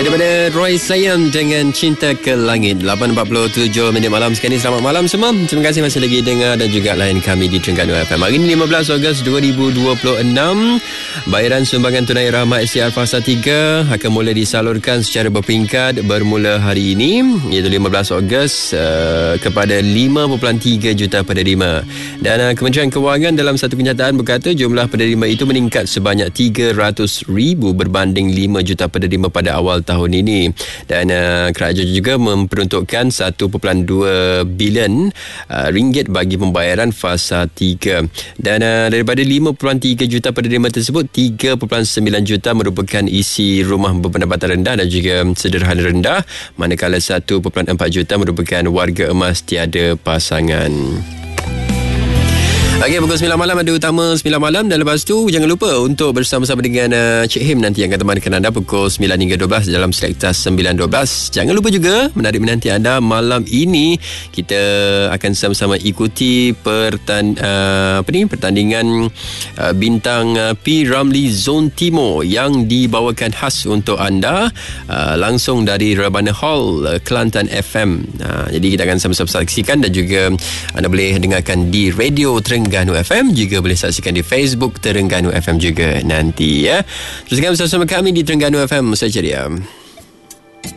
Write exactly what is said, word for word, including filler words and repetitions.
Daripada Roy Sayam dengan Cinta ke Langit. lapan empat puluh tujuh minit malam sekali. Selamat malam semua. Terima kasih masih lagi dengar dan juga layan kami di Terengganu F M. Hari ini lima belas Ogos dua ribu dua puluh enam. Bayaran sumbangan tunai rahmat S C R Fasa tiga akan mula disalurkan secara berperingkat bermula hari ini, iaitu lima belas Ogos uh, kepada lima perpuluhan tiga juta penerima. Dan uh, Kementerian Kewangan dalam satu kenyataan berkata jumlah penerima itu meningkat sebanyak tiga ratus ribu berbanding lima juta penerima pada awal tahun ini. Dan uh, kerajaan juga memperuntukkan satu perpuluhan dua bilion uh, ringgit bagi pembayaran fasa tiga. Dan uh, daripada lima perpuluhan tiga juta penerima tersebut, tiga perpuluhan sembilan juta merupakan isi rumah berpendapatan rendah dan juga sederhana rendah, manakala satu perpuluhan empat juta merupakan warga emas tiada pasangan. Okey, pukul sembilan malam ada utama sembilan malam, dan lepas tu jangan lupa untuk bersama-sama dengan uh, Cik Him nanti yang akan temankan anda pukul sembilan hingga dua belas dalam Selekta sembilan dua belas. Jangan lupa juga menarik menanti anda malam ini kita akan sama-sama ikuti pertan, uh, apa ni, pertandingan uh, bintang uh, P. Ramlee Zon Timur yang dibawakan khas untuk anda uh, langsung dari Rebana Hall uh, Kelantan F M. Uh, jadi kita akan sama-sama saksikan, dan juga anda boleh dengarkan di radio Terengganu F M, juga boleh saksikan di Facebook Terengganu F M juga nanti ya. Teruskan bersama kami di Terengganu F M. Saya ceria.